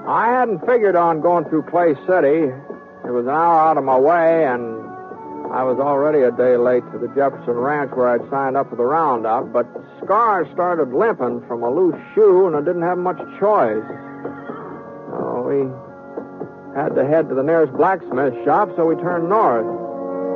I hadn't figured on going through Clay City. It was an hour out of my way, and I was already a day late to the Jefferson Ranch where I'd signed up for the roundup, but Scar started limping from a loose shoe, and I didn't have much choice. So we had to head to the nearest blacksmith shop, so we turned north.